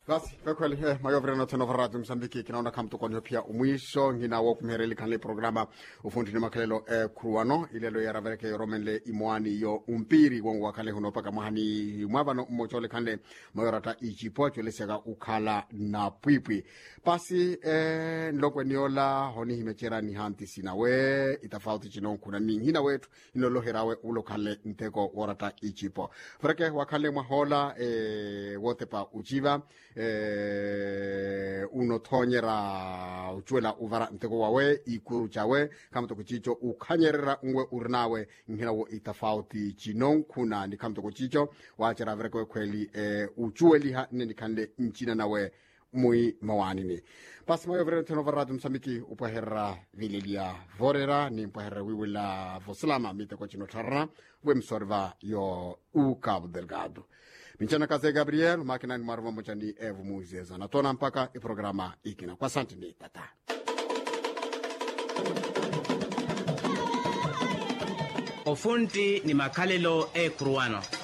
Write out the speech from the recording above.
Basi, kwa kweli, mayovre na tena radio Msambiki, kinaona kama tuko pia umwisho, ngina wa kumhereli kanle programa, ufundi ni makalelo kruano, ilelo ya ravereke romenle imwani yo umpiri, wangu wakale hunopaka mahani mwavano mmochole kanle, mayorata ichipo, chwele sega ukala na pwipwi. Basi, nilokwe niola, honi himechera ni hanti sinawe, itafauti chino kuna hina wetu, inoloherawe ulo kale nteko warata ichipo. Freke wakale mwahola, wote pa uchiva, unotonyera uchuela uvara nteko wawe ikuru chawe kama toko chicho ukanyerera unwe urnawe ngina wo itafauti chinon kuna ni kama toko chicho wachera vreko kweli uchueli ha nini kande nchina nawe mui mawani ni pas mayo vreo teno varadu Msambiki upahera vilelia vorera ni upahera wiwila voslama mite kwa chino tarra we msorva yo Cabo Delgado. Minchana kaze Gabriel, makina ni maruma mochani Evu Muizeza. Natona mpaka programa ikina. Kwa santi ni tata. Ofunti ni makalelo kruano.